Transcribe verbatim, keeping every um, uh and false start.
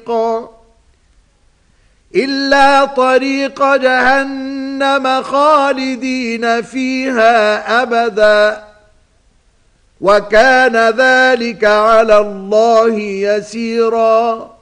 إلا طريق جهنم خالدين فيها أبدا وكان ذلك على الله يسيرا